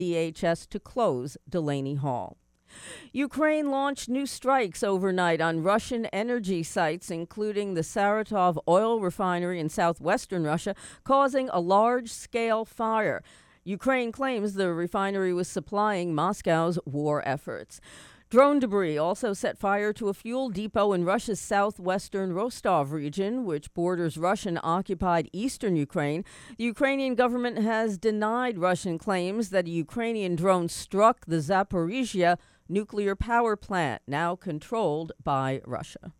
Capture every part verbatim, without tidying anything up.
D H S to close Delaney Hall. Ukraine launched new strikes overnight on Russian energy sites, including the Saratov oil refinery in southwestern Russia, causing a large-scale fire. Ukraine claims the refinery was supplying Moscow's war efforts. Drone debris also set fire to a fuel depot in Russia's southwestern Rostov region, which borders Russian-occupied eastern Ukraine. The Ukrainian government has denied Russian claims that a Ukrainian drone struck the Zaporizhia nuclear power plant, now controlled by Russia.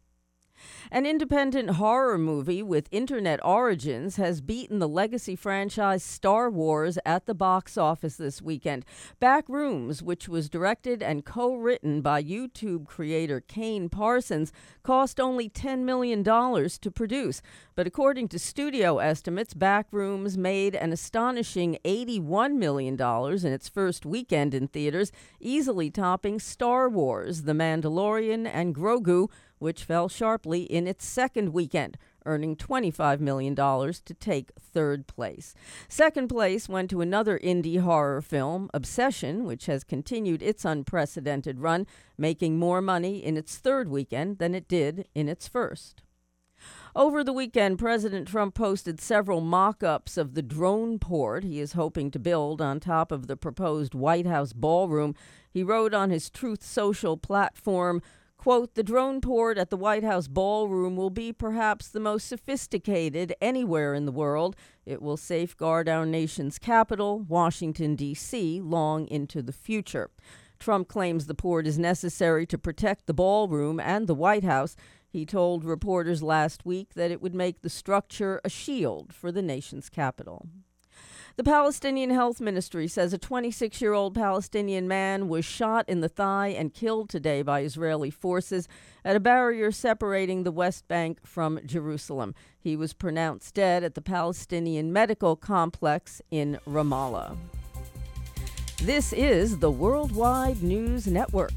An independent horror movie with internet origins has beaten the legacy franchise Star Wars at the box office this weekend. Backrooms, which was directed and co-written by YouTube creator Kane Parsons, cost only ten million dollars to produce. But according to studio estimates, Backrooms made an astonishing eighty-one million dollars in its first weekend in theaters, easily topping Star Wars, The Mandalorian, and Grogu, which fell sharply in its second weekend, earning twenty-five million dollars to take third place. Second place went to another indie horror film, Obsession, which has continued its unprecedented run, making more money in its third weekend than it did in its first. Over the weekend, President Trump posted several mock-ups of the drone port he is hoping to build on top of the proposed White House ballroom. He wrote on his Truth Social platform, quote, "The drone port at the White House ballroom will be perhaps the most sophisticated anywhere in the world. It will safeguard our nation's capital, Washington, D C, long into the future." Trump claims the port is necessary to protect the ballroom and the White House. He told reporters last week that it would make the structure a shield for the nation's capital. The Palestinian Health Ministry says a twenty-six-year-old Palestinian man was shot in the thigh and killed today by Israeli forces at a barrier separating the West Bank from Jerusalem. He was pronounced dead at the Palestinian Medical Complex in Ramallah. This is the Worldwide News Network.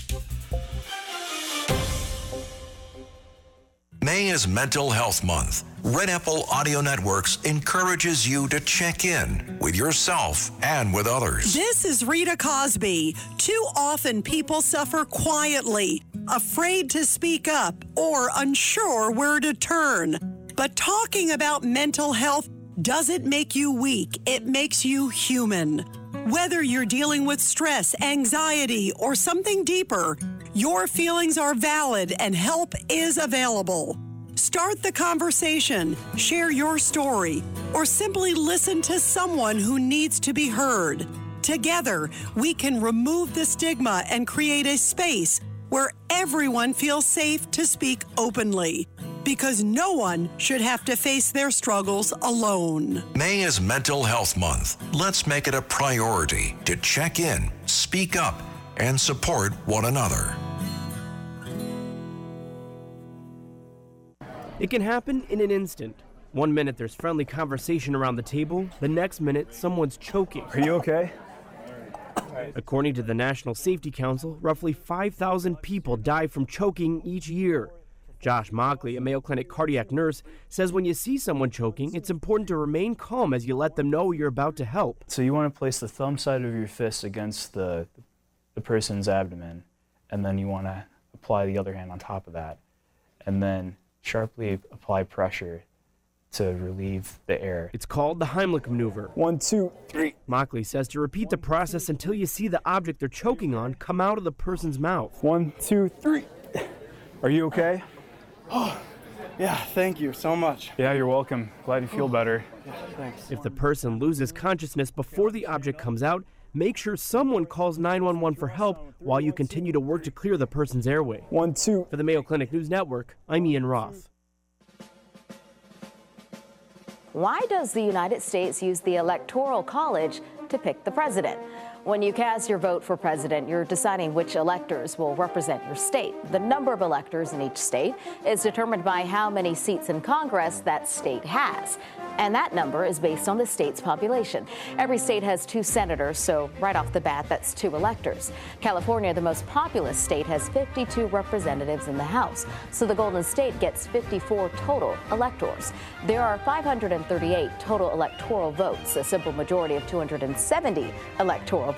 May is Mental Health Month. Red Apple Audio Networks encourages you to check in with yourself and with others. This is Rita Cosby. Too often people suffer quietly, afraid to speak up or unsure where to turn. But talking about mental health doesn't make you weak. It makes you human. Whether you're dealing with stress, anxiety, or something deeper, your feelings are valid and help is available. Start the conversation, share your story, or simply listen to someone who needs to be heard. Together, we can remove the stigma and create a space where everyone feels safe to speak openly, because no one should have to face their struggles alone. May is Mental Health Month. Let's make it a priority to check in, speak up, and support one another. It can happen in an instant. One minute there's friendly conversation around the table, the next minute someone's choking. Are you okay? According to the National Safety Council, roughly five thousand people die from choking each year. Josh Mockley, a Mayo Clinic cardiac nurse, says when you see someone choking, it's important to remain calm as you let them know you're about to help. So you want to place the thumb side of your fist against the, the person's abdomen, and then you want to apply the other hand on top of that, and then sharply apply pressure to relieve the air. It's called the Heimlich maneuver. One, two, three. Mockley says to repeat the process until you see the object they're choking on come out of the person's mouth. One, two, three. Are you okay? Oh, yeah, thank you so much. Yeah, you're welcome. Glad you feel oh. better. Yeah, thanks. If the person loses consciousness before the object comes out, make sure someone calls nine one one for help while you continue to work to clear the person's airway. One, two. For the Mayo Clinic News Network, I'm Ian Roth. Why does the United States use the Electoral College to pick the president? When you cast your vote for president, you're deciding which electors will represent your state. The number of electors in each state is determined by how many seats in Congress that state has. And that number is based on the state's population. Every state has two senators, so right off the bat, that's two electors. California, the most populous state, has fifty-two representatives in the House, so the Golden State gets fifty-four total electors. There are five hundred thirty-eight total electoral votes, a simple majority of two hundred seventy electoral